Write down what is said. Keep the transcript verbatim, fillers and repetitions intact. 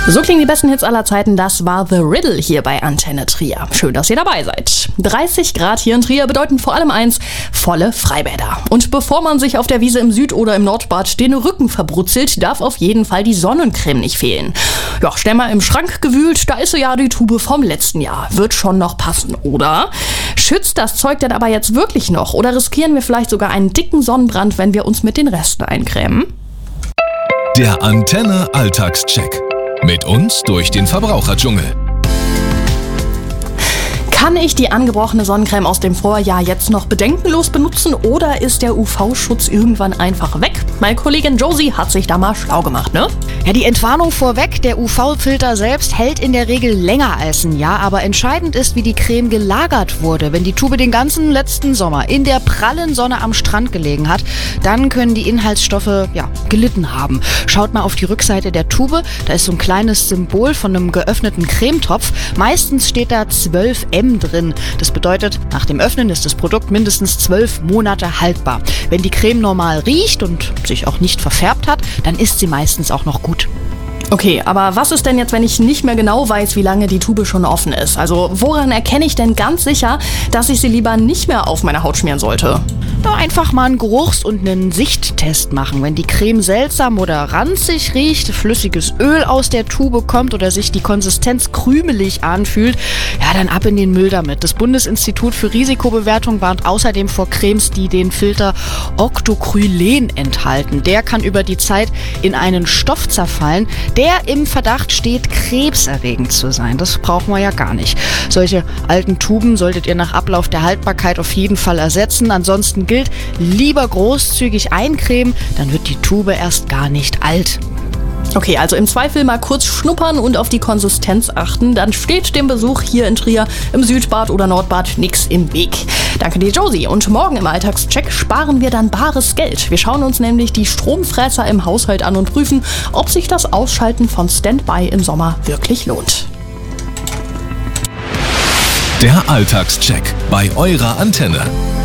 So klingen die besten Hits aller Zeiten. Das war The Riddle hier bei Antenne Trier. Schön, dass ihr dabei seid. dreißig Grad hier in Trier bedeuten vor allem eins: volle Freibäder. Und bevor man sich auf der Wiese im Süd- oder im Nordbad den Rücken verbrutzelt, darf auf jeden Fall die Sonnencreme nicht fehlen. Ja, schnell mal im Schrank gewühlt, da ist so ja die Tube vom letzten Jahr. Wird schon noch passen, oder? Schützt das Zeug denn aber jetzt wirklich noch? Oder riskieren wir vielleicht sogar einen dicken Sonnenbrand, wenn wir uns mit den Resten eincremen? Der Antenne Alltagscheck. Mit uns durch den Verbraucherdschungel. Kann ich die angebrochene Sonnencreme aus dem Vorjahr jetzt noch bedenkenlos benutzen oder ist der U V-Schutz irgendwann einfach weg? Meine Kollegin Josie hat sich da mal schlau gemacht, ne? Ja, die Entwarnung vorweg, der U V-Filter selbst hält in der Regel länger als ein Jahr, aber entscheidend ist, wie die Creme gelagert wurde. Wenn die Tube den ganzen letzten Sommer in der prallen Sonne am Strand gelegen hat, dann können die Inhaltsstoffe, ja, gelitten haben. Schaut mal auf die Rückseite der Tube, da ist so ein kleines Symbol von einem geöffneten Cremetopf. Meistens steht da zwölf M drin. Das bedeutet, nach dem Öffnen ist das Produkt mindestens zwölf Monate haltbar. Wenn die Creme normal riecht und sich auch nicht verfärbt hat, dann ist sie meistens auch noch gut. Okay, aber was ist denn jetzt, wenn ich nicht mehr genau weiß, wie lange die Tube schon offen ist? Also woran erkenne ich denn ganz sicher, dass ich sie lieber nicht mehr auf meine Haut schmieren sollte? Na, einfach mal einen Geruchs- und einen Sichttest machen. Wenn die Creme seltsam oder ranzig riecht, flüssiges Öl aus der Tube kommt oder sich die Konsistenz krümelig anfühlt, ja, dann ab in den Müll damit. Das Bundesinstitut für Risikobewertung warnt außerdem vor Cremes, die den Filter Octocrylen enthalten. Der kann über die Zeit in einen Stoff zerfallen, der im Verdacht steht, krebserregend zu sein. Das brauchen wir ja gar nicht. Solche alten Tuben solltet ihr nach Ablauf der Haltbarkeit auf jeden Fall ersetzen. Ansonsten gilt, lieber großzügig eincremen, dann wird die Tube erst gar nicht alt. Okay, also im Zweifel mal kurz schnuppern und auf die Konsistenz achten. Dann steht dem Besuch hier in Trier im Südbad oder Nordbad nichts im Weg. Danke dir, Josie. Und morgen im Alltagscheck sparen wir dann bares Geld. Wir schauen uns nämlich die Stromfresser im Haushalt an und prüfen, ob sich das Ausschalten von Standby im Sommer wirklich lohnt. Der Alltagscheck bei eurer Antenne.